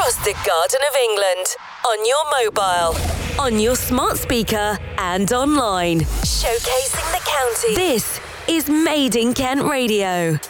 across the Garden of England, on your mobile, on your smart speaker, and online. Showcasing the county. This is Made in Kent Radio.